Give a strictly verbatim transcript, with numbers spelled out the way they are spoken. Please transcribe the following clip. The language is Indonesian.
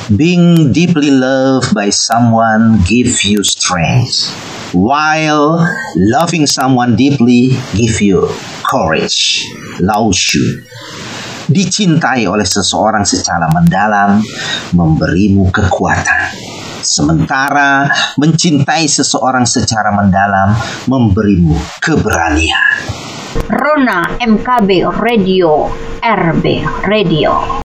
Being deeply loved by someone gives you strength, while loving someone deeply gives you courage, laushu. Dicintai oleh seseorang secara mendalam memberimu kekuatan, sementara mencintai seseorang secara mendalam memberimu keberanian. Rona M K B Radio, R B Radio.